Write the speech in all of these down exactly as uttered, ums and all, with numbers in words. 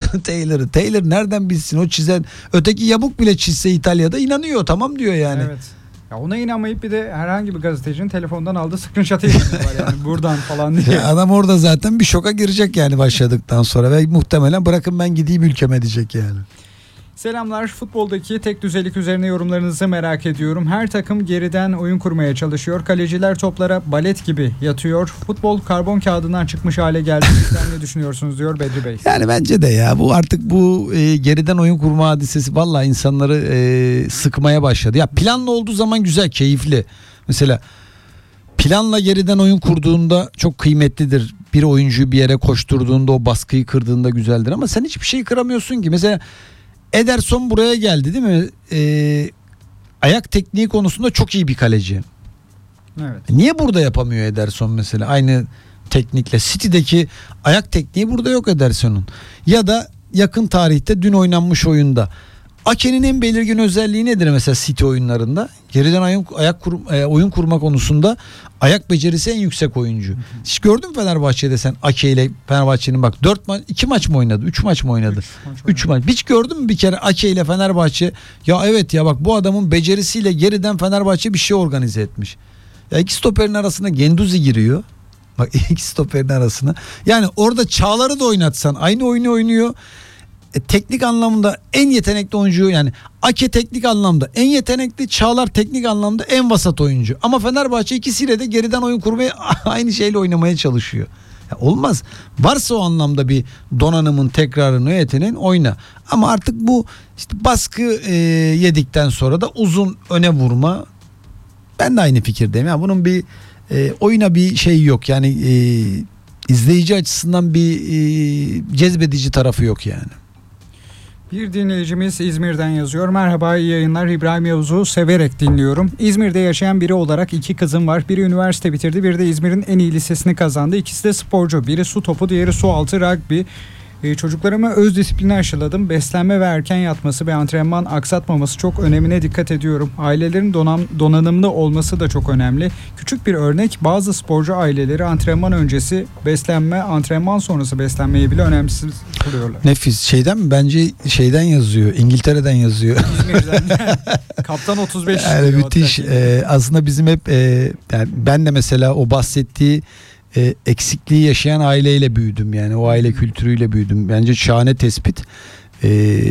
Taylor'ı. Taylor nereden bilsin, o çizen öteki yamuk bile çizse İtalya'da inanıyor, tamam diyor yani. Evet. Ya ona inanmayıp bir de herhangi bir gazetecinin telefondan aldığı screenshot'ı var yani buradan falan diye. Ya adam orada zaten bir şoka girecek yani başladıktan sonra ve muhtemelen bırakın ben gideyim ülkeme diyecek yani. Selamlar. Futboldaki tek düzelik üzerine yorumlarınızı merak ediyorum. Her takım geriden oyun kurmaya çalışıyor. Kaleciler toplara balet gibi yatıyor. Futbol karbon kağıdından çıkmış hale geldi. Sizler ne düşünüyorsunuz diyor Bedri Bey. Yani bence de ya bu artık bu e, geriden oyun kurma hadisesi vallahi insanları e, sıkmaya başladı. Ya planlı olduğu zaman güzel, keyifli. Mesela planla geriden oyun kurduğunda çok kıymetlidir. Bir oyuncuyu bir yere koşturduğunda, o baskıyı kırdığında güzeldir. Ama sen hiçbir şeyi kıramıyorsun ki. Mesela Ederson buraya geldi değil mi? Ee, ayak tekniği konusunda çok iyi bir kaleci. Evet. Niye burada yapamıyor Ederson mesela? Aynı teknikle. City'deki ayak tekniği burada yok Ederson'un. Ya da yakın tarihte dün oynanmış oyunda. Ake'nin en belirgin özelliği nedir mesela City oyunlarında? Geriden ayak, ayak kur, e, oyun kurma konusunda ayak becerisi en yüksek oyuncu. Hiç gördün mü Fenerbahçe'de sen Ake ile Fenerbahçe'nin bak dört maç, iki maç mı oynadı? üç maç mı oynadı? üç maç. Hiç gördün mü bir kere Ake ile Fenerbahçe? Ya evet ya bak bu adamın becerisiyle geriden Fenerbahçe bir şey organize etmiş. Ya iki stoperin arasına Genduzi giriyor. Bak iki stoperin arasına. Yani orada Çağlar'ı da oynatsan aynı oyunu oynuyor. E, teknik anlamda en yetenekli oyuncu yani Ake teknik anlamda en yetenekli, Çağlar teknik anlamda en vasat oyuncu. Ama Fenerbahçe ikisiyle de geriden oyun kurmaya aynı şeyle oynamaya çalışıyor. Ya olmaz. Varsa o anlamda bir donanımın tekrarını, yeteneğin oyna. Ama artık bu işte baskı e, yedikten sonra da uzun öne vurma. Ben de aynı fikirdeyim. Yani bunun bir e, oyuna bir şey yok. Yani e, izleyici açısından bir e, cezbedici tarafı yok yani. Bir dinleyicimiz İzmir'den yazıyor. Merhaba, iyi yayınlar. İbrahim Yavuz'u severek dinliyorum. İzmir'de yaşayan biri olarak iki kızım var. Biri üniversite bitirdi, biri de İzmir'in en iyi lisesini kazandı. İkisi de sporcu. Biri su topu, diğeri su altı rugby. Ee, çocuklarıma öz disiplini aşıladım. Beslenme ve erken yatması ve antrenman aksatmaması çok önemine dikkat ediyorum. Ailelerin donam, donanımlı olması da çok önemli. Küçük bir örnek, bazı sporcu aileleri antrenman öncesi beslenme, antrenman sonrası beslenmeyi bile önemsiz kılıyorlar. Nefis. Şeyden mi? Bence şeyden yazıyor. İngiltere'den yazıyor. İzmir'den. Kaptan otuz beş. Yani müthiş. Ee, aslında bizim hep e, yani ben de mesela o bahsettiği E, eksikliği yaşayan aileyle büyüdüm yani o aile kültürüyle büyüdüm. Bence şahane tespit. E,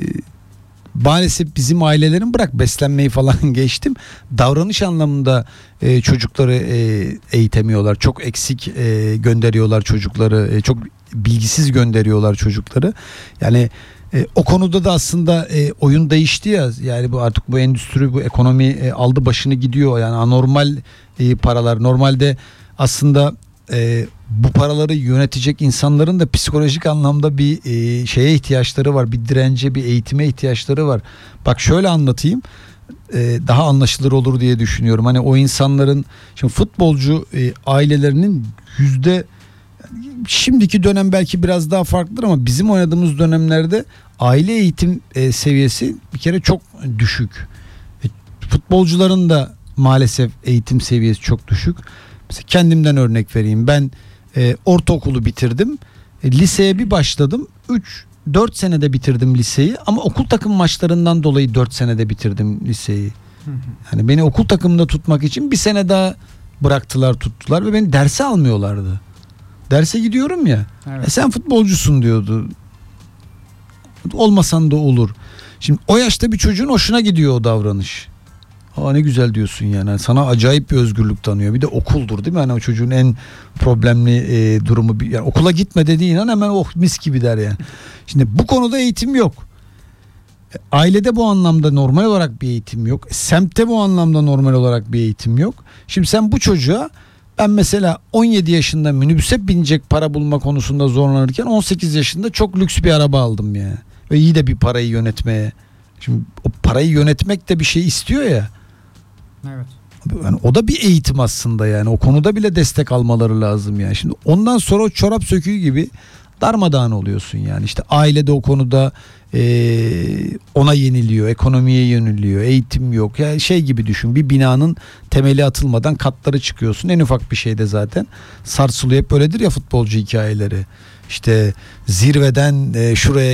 maalesef bizim ailelerin bırak beslenmeyi falan geçtim. Davranış anlamında e, çocukları e, eğitemiyorlar. Çok eksik e, gönderiyorlar çocukları. E, çok bilgisiz gönderiyorlar çocukları. Yani e, o konuda da aslında e, oyun değişti ya. Yani bu artık bu endüstri, bu ekonomi e, aldı başını gidiyor. Yani anormal e, paralar. Normalde aslında e, bu paraları yönetecek insanların da psikolojik anlamda bir e, şeye ihtiyaçları var. Bir dirence, bir eğitime ihtiyaçları var. Bak şöyle anlatayım. E, daha anlaşılır olur diye düşünüyorum. Hani o insanların, şimdi futbolcu e, ailelerinin yüzde, şimdiki dönem belki biraz daha farklıdır ama bizim oynadığımız dönemlerde aile eğitim e, seviyesi bir kere çok düşük. E, futbolcuların da maalesef eğitim seviyesi çok düşük. Mesela kendimden örnek vereyim. Ben e, ortaokulu bitirdim. E, liseye bir başladım. üç dört senede bitirdim liseyi ama okul takım maçlarından dolayı dört senede bitirdim liseyi. Yani beni okul takımında tutmak için bir sene daha bıraktılar, tuttular ve beni derse almıyorlardı. Derse gidiyorum ya. Evet. E sen futbolcusun diyordu. Olmasan da olur. Şimdi o yaşta bir çocuğun hoşuna gidiyor o davranış. Aa ne güzel diyorsun yani. Sana acayip bir özgürlük tanıyor. Bir de okuldur değil mi? Hani o çocuğun en problemli e, durumu. Yani okula gitme dediğin an hemen oh mis gibi der yani. Şimdi bu konuda eğitim yok. E, ailede bu anlamda normal olarak bir eğitim yok. E, semtte bu anlamda normal olarak bir eğitim yok. Şimdi sen bu çocuğa, ben mesela on yedi yaşında minibüse binecek para bulma konusunda zorlanırken on sekiz yaşında çok lüks bir araba aldım yani. Ve iyi de bir parayı yönetmeye. Şimdi o parayı yönetmek de bir şey istiyor ya. Evet. Yani o da bir eğitim aslında yani. O konuda bile destek almaları lazım yani. Şimdi ondan sonra o çorap söküğü gibi darmadağın oluyorsun yani. İşte aile de o konuda e, ona yeniliyor, ekonomiye yeniliyor, eğitim yok. Yani şey gibi düşün, bir binanın temeli atılmadan katları çıkıyorsun. En ufak bir şeyde zaten sarsılıyor. Hep öyledir ya futbolcu hikayeleri. İşte zirveden e, şuraya